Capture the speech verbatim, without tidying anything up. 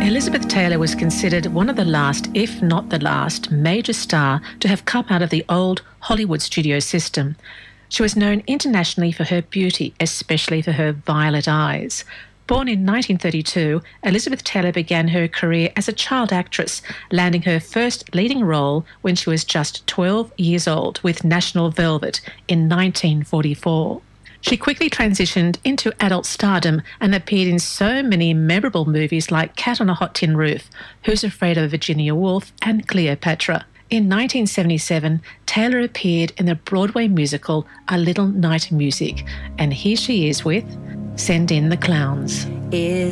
Elizabeth Taylor was considered one of the last, if not the last, major star to have come out of the old Hollywood studio system. She was known internationally for her beauty, especially for her violet eyes. Born in nineteen thirty-two, Elizabeth Taylor began her career as a child actress, landing her first leading role when she was just twelve years old with National Velvet in nineteen forty-four. She quickly transitioned into adult stardom and appeared in so many memorable movies like Cat on a Hot Tin Roof, Who's Afraid of Virginia Woolf and Cleopatra. In nineteen seventy-seven, Taylor appeared in the Broadway musical A Little Night Music, and here she is with Send in the Clowns. If